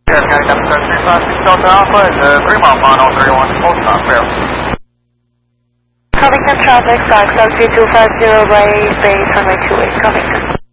Delta Alpha at the 3 mile final 31, full stop, clear. Covington traffic, Fox 3250 by base runway 28, Covington.